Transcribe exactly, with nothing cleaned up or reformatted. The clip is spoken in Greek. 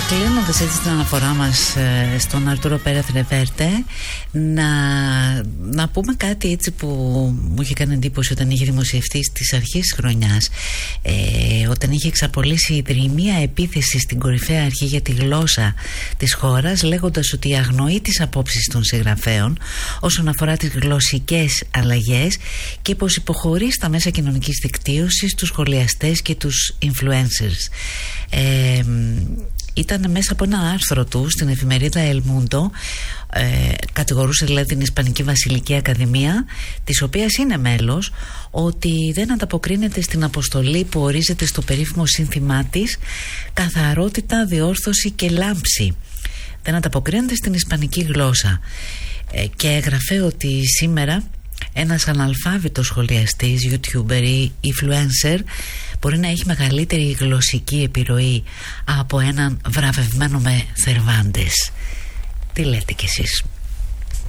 Κλείνοντας έτσι την αναφορά μας ε, στον Αρτούρο Πέρεθ Ρεβέρτε, να, να πούμε κάτι έτσι που μου είχε κάνει εντύπωση όταν είχε δημοσιευτεί στις αρχές της χρονιάς, ε, όταν είχε εξαπολύσει η δρυμία επίθεση στην κορυφαία αρχή για τη γλώσσα της χώρας, λέγοντας ότι αγνοεί τις απόψεις των συγγραφέων όσον αφορά τις γλωσσικές αλλαγές και πως υποχωρεί στα μέσα κοινωνικής δικτύωσης, τους σχολιαστές και τους influencers. ε, Ήταν μέσα από ένα άρθρο του στην εφημερίδα El Mundo, ε, κατηγορούσε δηλαδή την Ισπανική Βασιλική Ακαδημία, της οποίας είναι μέλος, ότι δεν ανταποκρίνεται στην αποστολή που ορίζεται στο περίφημο σύνθημά της, καθαρότητα, διόρθωση και λάμψη. Δεν ανταποκρίνεται στην ισπανική γλώσσα, ε, και έγραφε ότι σήμερα ένας αναλφάβητος σχολιαστής, YouTuber ή influencer μπορεί να έχει μεγαλύτερη γλωσσική επιρροή από έναν βραβευμένο με Cervantes. Τι λέτε κι εσείς?